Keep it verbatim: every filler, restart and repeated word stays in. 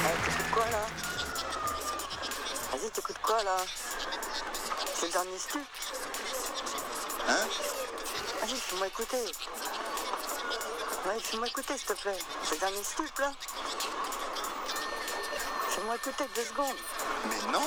Ouais, t'écoutes quoi là? Vas-y, t'écoutes quoi là? C'est le dernier stup? Hein? Vas-y, fais-moi écouter. Ouais, fais-moi écouter s'il te plaît. C'est le dernier stup là? Fais-moi écouter deux secondes. Mais non!